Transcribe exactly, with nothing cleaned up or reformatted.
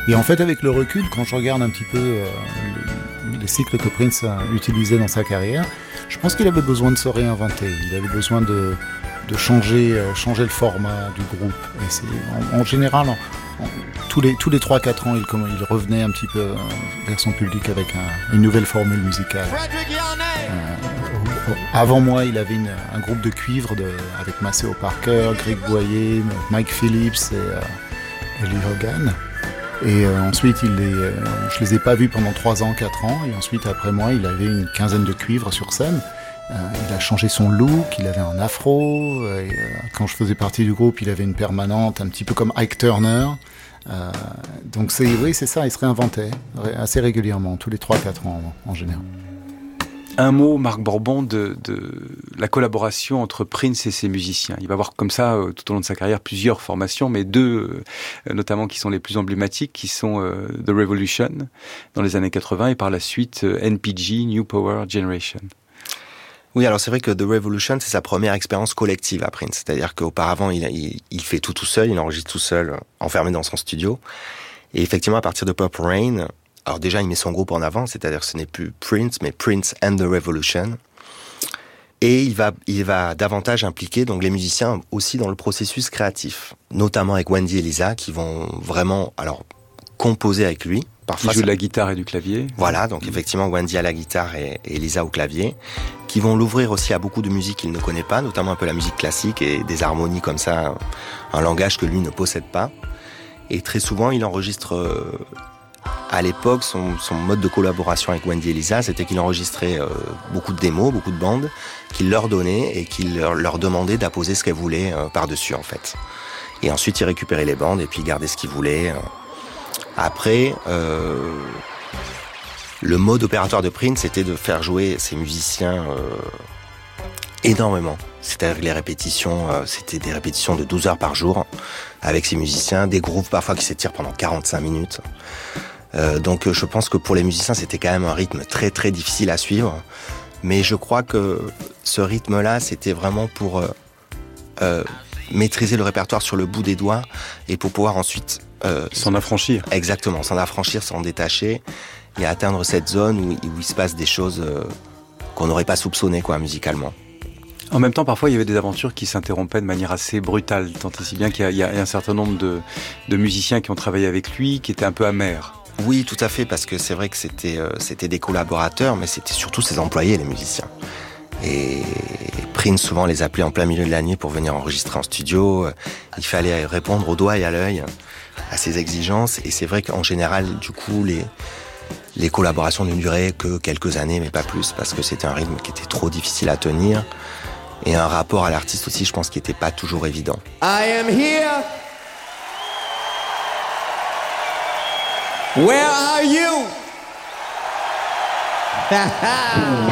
Et en fait, avec le recul, quand je regarde un petit peu euh, les cycles que Prince a utilisés dans sa carrière, je pense qu'il avait besoin de se réinventer. Il avait besoin de, de changer, euh, changer le format du groupe. Et c'est, en, en général, en, en, tous les tous les trois quatre ans, il, il revenait un petit peu euh, vers son public avec un, une nouvelle formule musicale. Euh, avant moi, il avait une, un groupe de cuivre de, avec Maceo Parker, Greg Boyer, Mike Phillips et, euh, et Lee Hogan. Et euh, ensuite, il les, euh, je les ai pas vus pendant trois ans, quatre ans. Et ensuite, après moi, il avait une quinzaine de cuivres sur scène. Euh, il a changé son look, il avait un afro. Et, euh, quand je faisais partie du groupe, il avait une permanente, un petit peu comme Ike Turner. Euh, donc c'est, oui, c'est ça, il se réinventait assez régulièrement, tous les trois quatre ans en, en général. Un mot, Marc Borbon, de, de la collaboration entre Prince et ses musiciens. Il va avoir comme ça, euh, tout au long de sa carrière, plusieurs formations, mais deux, euh, notamment, qui sont les plus emblématiques, qui sont euh, The Revolution, dans les années quatre-vingts, et par la suite, euh, N P G, New Power Generation. Oui, alors c'est vrai que The Revolution, c'est sa première expérience collective à Prince. C'est-à-dire qu'auparavant, il, il, il fait tout tout seul, il enregistre tout seul, enfermé dans son studio. Et effectivement, à partir de Purple Rain, alors déjà, il met son groupe en avant, c'est-à-dire que ce n'est plus Prince, mais Prince and the Revolution. Et il va, il va davantage impliquer donc les musiciens aussi dans le processus créatif, notamment avec Wendy et Lisa, qui vont vraiment alors composer avec lui. Parfois, qui jouent de la guitare et du clavier. Voilà, donc effectivement Wendy à la guitare et, et Lisa au clavier, qui vont l'ouvrir aussi à beaucoup de musique qu'il ne connaît pas, notamment un peu la musique classique et des harmonies comme ça, un langage que lui ne possède pas. Et très souvent, il enregistre... Euh, À l'époque, son, son mode de collaboration avec Wendy et Lisa, c'était qu'il enregistrait euh, beaucoup de démos, beaucoup de bandes, qu'il leur donnait et qu'il leur, leur demandait d'apposer ce qu'elles voulaient euh, par-dessus, en fait. Et ensuite, il récupérait les bandes et puis il gardait ce qu'il voulait. Après, euh, le mode opératoire de Prince, c'était de faire jouer ses musiciens euh, énormément. C'est-à-dire que les répétitions, euh, c'était des répétitions de douze heures par jour avec ses musiciens, des grooves parfois qui s'étirent pendant quarante-cinq minutes. Euh, donc je pense que pour les musiciens, c'était quand même un rythme très très difficile à suivre. Mais je crois que ce rythme-là, c'était vraiment pour euh, euh, maîtriser le répertoire sur le bout des doigts et pour pouvoir ensuite... Euh, s'en affranchir. Exactement, s'en affranchir, s'en détacher et atteindre cette zone où, où il se passe des choses euh, qu'on n'aurait pas soupçonnées, quoi, musicalement. En même temps, parfois, il y avait des aventures qui s'interrompaient de manière assez brutale, tant et si bien qu'il y a, il y a un certain nombre de, de musiciens qui ont travaillé avec lui, qui étaient un peu amers. Oui, tout à fait, parce que c'est vrai que c'était, euh, c'était des collaborateurs, mais c'était surtout ses employés, les musiciens. Et Prince souvent les appelait en plein milieu de la nuit pour venir enregistrer en studio. Il fallait répondre au doigt et à l'œil à ses exigences. Et c'est vrai qu'en général, du coup, les, les collaborations ne duraient que quelques années, mais pas plus, parce que c'était un rythme qui était trop difficile à tenir. Et un rapport à l'artiste aussi, je pense, qui n'était pas toujours évident. I am here. Where are you?